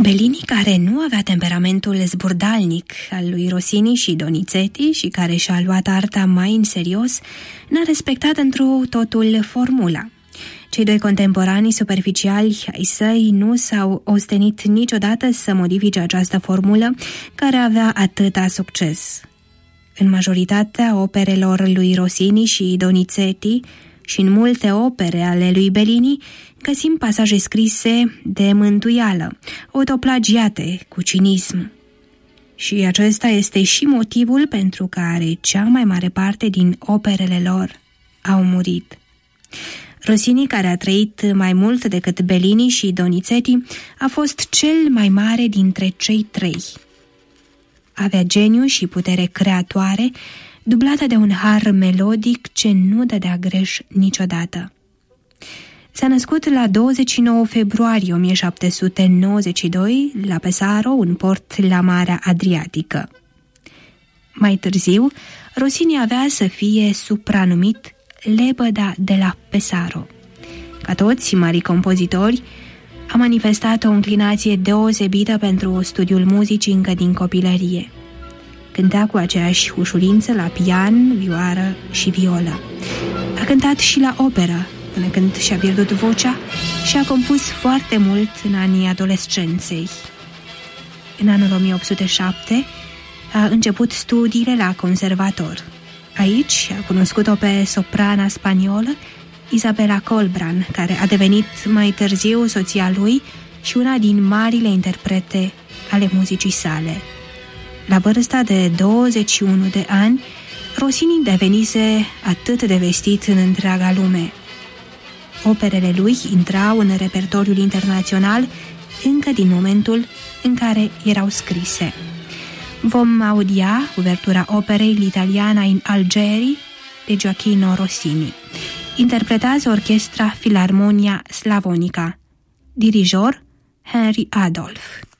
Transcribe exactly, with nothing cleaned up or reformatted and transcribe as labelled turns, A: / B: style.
A: Bellini, care nu avea temperamentul zburdalnic al lui Rossini și Donizetti și care și-a luat arta mai în serios, n-a respectat întru totul formula. Cei doi contemporani superficiali ai săi nu s-au ostenit niciodată să modifice această formulă care avea atâta succes. În majoritatea operelor lui Rossini și Donizetti și în multe opere ale lui Bellini găsim pasaje scrise de mântuială, autoplagiate cu cinism. Și acesta este și motivul pentru care cea mai mare parte din operele lor au murit. Rossini, care a trăit mai mult decât Bellini și Donizetti, a fost cel mai mare dintre cei trei. Avea geniu și putere creatoare, dublată de un har melodic ce nu dădea greș niciodată. S-a născut la douăzeci și nouă februarie o mie șapte sute nouăzeci și doi la Pesaro, un port la Marea Adriatică. Mai târziu, Rossini avea să fie supranumit Lebăda de la Pesaro. Ca toți marii compozitori, a manifestat o înclinație deosebită pentru studiul muzicii încă din copilărie. Cânta cu aceeași ușurință la pian, vioară și violă. A cântat și la operă, până când și-a pierdut vocea și a compus foarte mult în anii adolescenței. În anul o mie opt sute șapte a început studiile la conservator. Aici a cunoscut-o pe soprana spaniolă Isabela Colbran, care a devenit mai târziu soția lui și una din marile interprete ale muzicii sale. La vârsta de douăzeci și unu de ani, Rossini devenise atât de vestit în întreaga lume. Operele lui intrau în repertoriul internațional încă din momentul în care erau scrise. Vom audia uvertura operei L'Italiana in Algeri de Gioachino Rossini. Interpretează orchestra Filarmonia Slavonica. Dirijor Henry Adolph.